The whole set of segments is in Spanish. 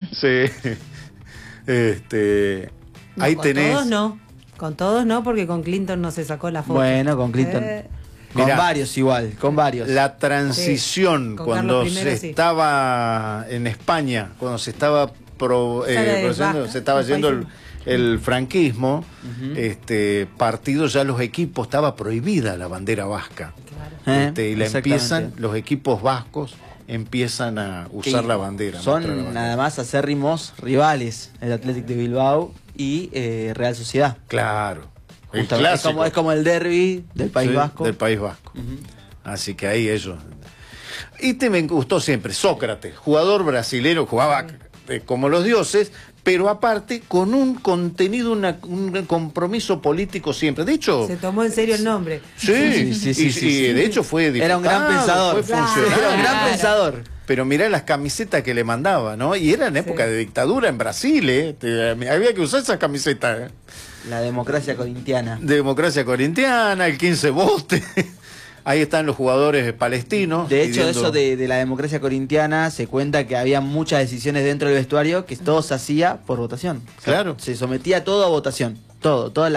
Sí. Ahí con tenés. Con todos no, porque con Clinton no se sacó la foto. Bueno, con Clinton. Con Mirá, varios igual, con varios. La transición, sí, cuando I, se estaba en España, cuando se estaba se estaba yendo el franquismo, partido, ya los equipos, estaba prohibida la bandera vasca. Claro. Y la empiezan, los equipos vascos empiezan a usar la bandera. Son nada más acérrimos rivales, el Athletic de Bilbao y Real Sociedad. Claro. El clásico. Es como el derbi del País Vasco. Del País Vasco. Así que ahí ellos. Y me gustó siempre Sócrates, jugador brasilero, jugaba como los dioses, pero aparte con un contenido, un compromiso político siempre. De hecho, se tomó en serio el nombre. Sí, y de hecho fue diputado, era un gran pensador, fue funcionario. Era un gran pensador. Pero mirá las camisetas que le mandaba, ¿no? Y era en época de dictadura en Brasil, había que usar esas camisetas. La democracia corintiana. Democracia corintiana, el 15 bote. Ahí están los jugadores palestinos. De hecho, eso de la democracia corintiana, se cuenta que había muchas decisiones dentro del vestuario que todo se hacía por votación. Claro. Se sometía todo a votación. Toda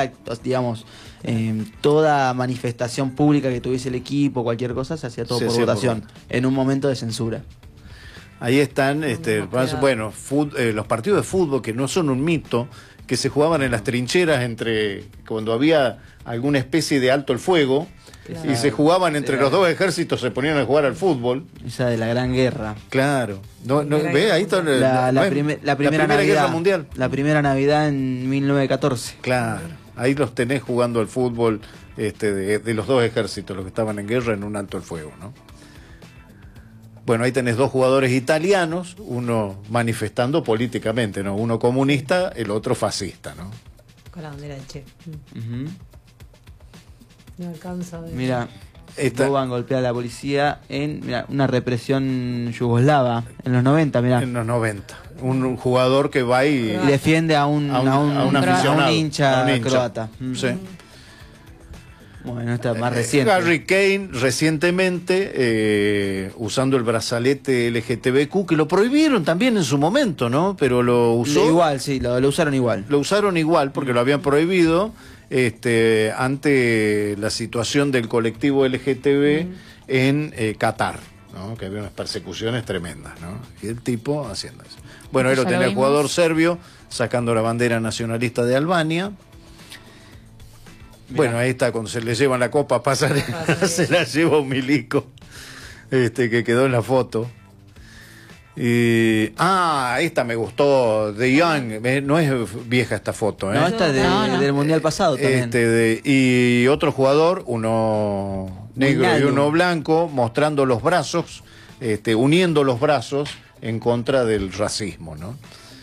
manifestación pública que tuviese el equipo, cualquier cosa, se hacía todo por votación. En un momento de censura. Ahí están, los partidos de fútbol, que no son un mito, que se jugaban en las trincheras cuando había alguna especie de alto el fuego. Claro. Y se jugaban entre los dos ejércitos, se ponían a jugar al fútbol. Esa de la Gran Guerra. Claro. ¿Ve? Ahí está la primera Navidad, Guerra Mundial. La primera Navidad en 1914. Claro. Ahí los tenés jugando al fútbol de los dos ejércitos, los que estaban en guerra en un alto el fuego, ¿no? Bueno, ahí tenés dos jugadores italianos, uno manifestando políticamente, ¿no? Uno comunista, el otro fascista, ¿no? Con la bandera del Che. No alcanza a ver. Mira, Boban golpea a la policía en una represión yugoslava en los 90, mirá. En los 90. Un jugador que va y defiende a un hincha croata. Sí. Bueno, esta es más reciente. Harry Kane recientemente usando el brazalete LGTBQ, que lo prohibieron también en su momento, ¿no? Pero lo usó. Igual, sí, lo usaron igual. Lo usaron igual porque lo habían prohibido ante la situación del colectivo LGTB en Qatar, ¿no? Que había unas persecuciones tremendas, ¿no? Y el tipo haciendo eso. Bueno, ahí lo tenía el jugador serbio sacando la bandera nacionalista de Albania. Mirá. Bueno, ahí está, cuando se le llevan la copa pasarela, se la lleva un milico, que quedó en la foto. Esta me gustó, de Young, no es vieja esta foto, ¿eh? No, esta es del Mundial pasado también. Y otro jugador, uno negro y uno blanco, mostrando los brazos, uniendo los brazos en contra del racismo, ¿no?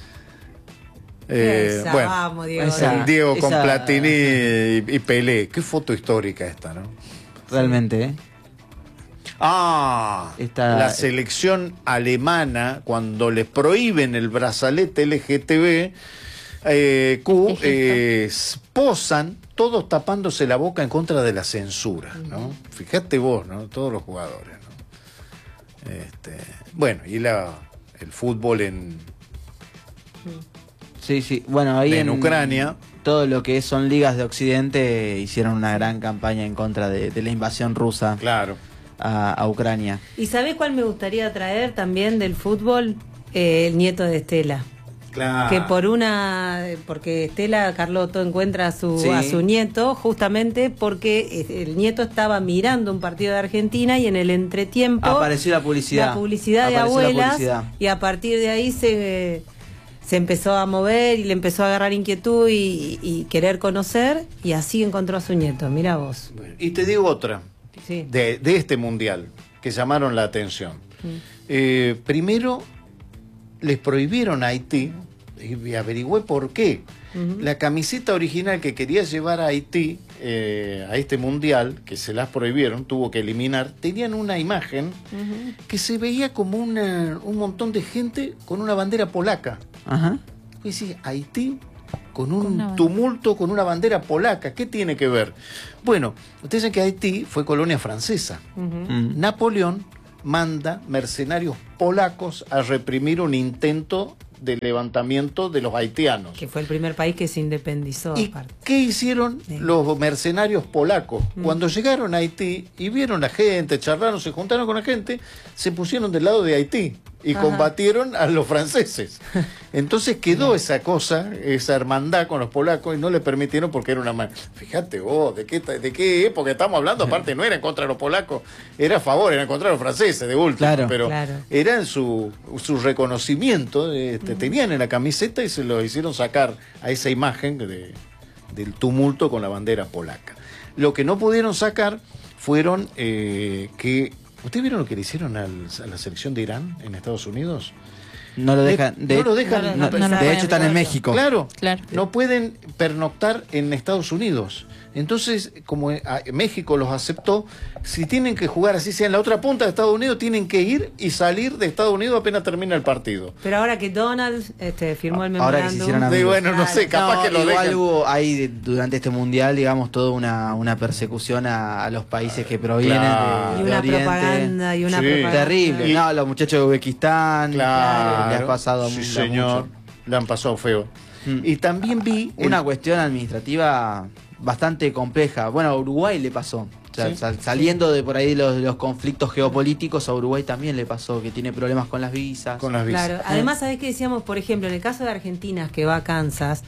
Vamos, Diego. Diego con Platini y Pelé. Qué foto histórica esta, ¿no? Realmente, ¿eh? La selección alemana, cuando le prohíben el brazalete LGTB, posan todos tapándose la boca en contra de la censura, ¿no? Fíjate vos, ¿no? Todos los jugadores, ¿no? Bueno, y el fútbol en... Sí. Bueno, ahí en Ucrania. Todo lo que son ligas de Occidente hicieron una gran campaña en contra de la invasión rusa. Claro. A Ucrania. ¿Y sabés cuál me gustaría traer también del fútbol? El nieto de Estela. Claro. Que porque Estela Carlotto encuentra a su nieto justamente porque el nieto estaba mirando un partido de Argentina y en el entretiempo apareció la publicidad. La publicidad de abuelas, y a partir de ahí se empezó a mover y le empezó a agarrar inquietud y querer conocer, y así encontró a su nieto. Mirá vos. Y te digo otra. Sí. De este mundial que llamaron la atención. Primero les prohibieron a Haití, y averigüé por qué. La camiseta original que quería llevar a Haití a este mundial, que se las prohibieron, tuvo que eliminar, tenían una imagen que se veía como un montón de gente con una bandera polaca. Y sí, Haití con un tumulto, con una bandera polaca. ¿Qué tiene que ver? Bueno, ustedes saben que Haití fue colonia francesa. Napoleón manda mercenarios polacos a reprimir un intento del levantamiento de los haitianos. Que fue el primer país que se independizó. ¿Y aparte. qué hicieron los mercenarios polacos? Cuando llegaron a Haití y vieron la gente, charlaron, se juntaron con la gente, se pusieron del lado de Haití y combatieron a los franceses. Entonces quedó esa cosa, esa hermandad con los polacos, y no le permitieron porque era una... Fíjate vos, ¿de qué época estamos hablando? Aparte no era en contra de los polacos, era a favor, era en contra de los franceses, de último. Claro, pero era en su reconocimiento, tenían en la camiseta y se lo hicieron sacar a esa imagen del tumulto con la bandera polaca. Lo que no pudieron sacar fueron que... ¿Ustedes vieron lo que le hicieron a la selección de Irán en Estados Unidos? No lo dejan. No lo dejan. De hecho, están en México. Claro. No pueden pernoctar en Estados Unidos. Entonces, como México los aceptó, si tienen que jugar así sea en la otra punta de Estados Unidos, tienen que ir y salir de Estados Unidos apenas termina el partido. Pero ahora que Donald firmó el memorándum... Ahora que se hicieron amigos. Bueno, no sé, capaz que lo igual dejan. hubo ahí durante este mundial, digamos, toda una persecución a los países que provienen de y una Oriente. propaganda y una propaganda. Terrible. Y, los muchachos de Uzbekistán, le ha pasado sí, mucho. señor, le han pasado feo. Y también vi una cuestión administrativa bastante compleja. Bueno, a Uruguay le pasó. O sea, saliendo de por ahí los conflictos geopolíticos, a Uruguay también le pasó, que tiene problemas con las visas. Claro, además, ¿sabés qué decíamos? Por ejemplo, en el caso de Argentina, que va a Kansas,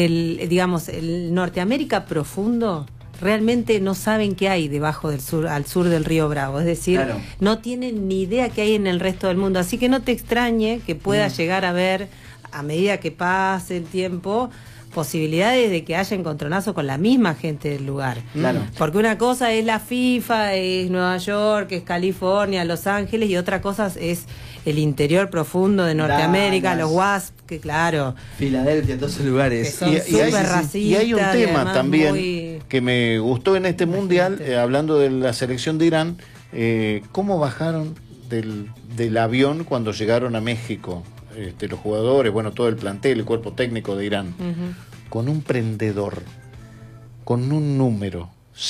el Norteamérica profundo, realmente no saben qué hay debajo del sur, al sur del río Bravo. Es decir, no tienen ni idea qué hay en el resto del mundo. Así que no te extrañe que pueda llegar a ver, a medida que pase el tiempo, posibilidades de que haya encontronazos con la misma gente del lugar. Porque una cosa es la FIFA, es Nueva York, es California, Los Ángeles, y otra cosa es el interior profundo de Norteamérica, los WASP, que claro. Filadelfia, todos esos lugares. Que son súper racistas. Y hay un tema también que me gustó en este mundial, hablando de la selección de Irán, cómo bajaron del avión cuando llegaron a México. Los jugadores, bueno, todo el plantel, el cuerpo técnico de Irán, con un prendedor, con un número,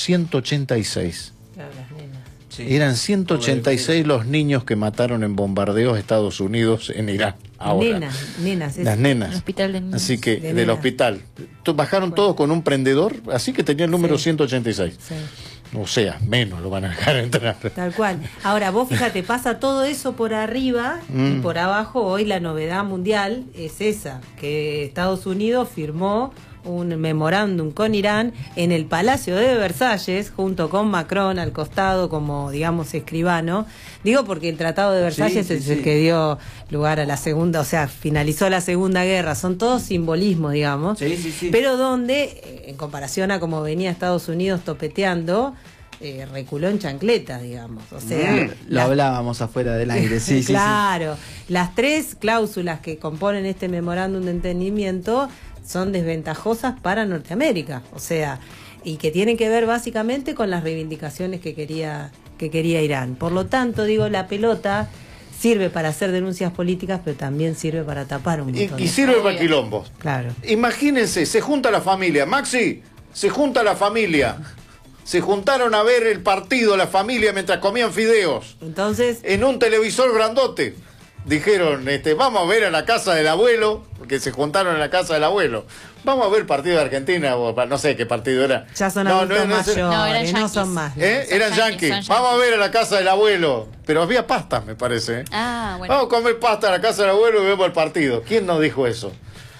186. Claro, las nenas. Eran 186 los niños que mataron en bombardeos Estados Unidos en Irán. Ahora. Nenas. Las nenas. El hospital de niños. Así que, del hospital. Bajaron todos con un prendedor, así que tenía el número 186. Sí. O sea, menos lo van a dejar entrar. Tal cual. Ahora, vos fíjate, pasa todo eso por arriba y por abajo. Hoy la novedad mundial es esa, que Estados Unidos firmó un memorándum con Irán en el Palacio de Versalles, junto con Macron al costado como, digamos, escribano. Digo porque el Tratado de Versalles es el que dio lugar a la segunda, o sea, finalizó la Segunda Guerra. Son todos simbolismos, digamos. Pero donde, en comparación a como venía Estados Unidos topeteando, reculó en chancleta, digamos. O sea, lo hablábamos afuera del aire, claro. Las tres cláusulas que componen este memorándum de entendimiento son desventajosas para Norteamérica, o sea, y que tienen que ver básicamente con las reivindicaciones que quería Irán. Por lo tanto, digo, la pelota sirve para hacer denuncias políticas, pero también sirve para tapar un montón. Y sirve para quilombos. Claro. Imagínense, se junta la familia. Maxi, se junta la familia. Se juntaron a ver el partido, la familia, mientras comían fideos. Entonces, en un televisor grandote. Dijeron, vamos a ver a la casa del abuelo, porque se juntaron en la casa del abuelo. Vamos a ver el partido de Argentina, o no sé qué partido era. Ya son adultos mayores, no son más. Eran yanquis. Vamos a ver a la casa del abuelo. Pero había pasta, me parece. Bueno. Vamos a comer pasta a la casa del abuelo y vemos el partido. ¿Quién nos dijo eso?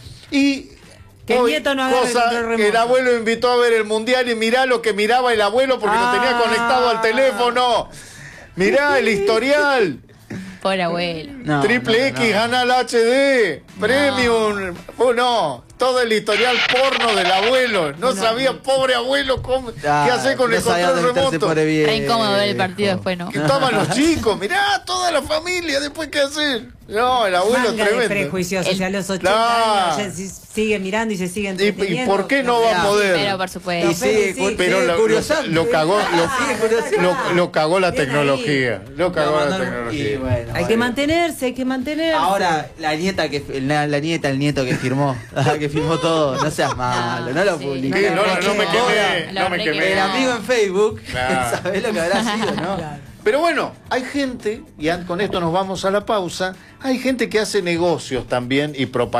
Y que el nieto no haga que el abuelo invitó a ver el mundial y mirá lo que miraba el abuelo porque lo tenía conectado al teléfono. Mirá el historial. Por abuelo. Triple X, Canal HD, Premium. Todo el historial porno del abuelo. No sabía, pobre abuelo, qué hacer con el control remoto. Está incómodo ver el partido después, ¿no? Que estaban los chicos, mirá, toda la familia, después qué hacer. No, el abuelo es tremendo. Prejuicioso, ya a los 80 años ya sigue mirando y se sigue entreteniendo. ¿Y por qué no va a poder? Pero por supuesto. Pero lo cagó la tecnología. Lo cagó la tecnología. Bueno, hay que mantenerse, Ahora, el nieto que firmó, que firmó todo, no seas malo, no lo publiqué. No me quemé. El amigo en Facebook, ¿sabés lo que habrá sido, no? Pero bueno, hay gente, y con esto nos vamos a la pausa, hay gente que hace negocios también y propaganda.